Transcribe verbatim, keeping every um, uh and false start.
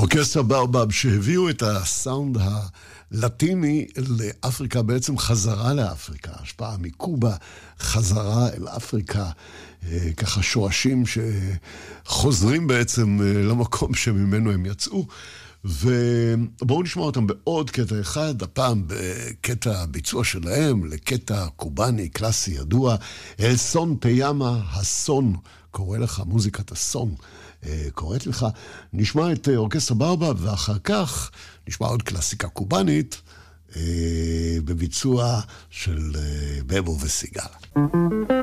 אורקסטרה באובאב שהביאו את הסאונד הלטיני לאפריקה, בעצם חזרה לאפריקה, השפעה מקובה, חזרה אל אפריקה, ככה שורשים שחוזרים בעצם למקום שממנו הם יצאו, ובואו נשמע אותם בעוד קטע אחד, הפעם בקטע הביצוע שלהם, לקטע קובני קלאסי ידוע, אל סון תיאמה, הסון, קורא לך, מוזיקת הסון, קוראת לך. נשמע את אורקסטרה באובאב, ואחר כך נשמע עוד קלאסיקה קובנית, בביצוע של בבו וסיגל.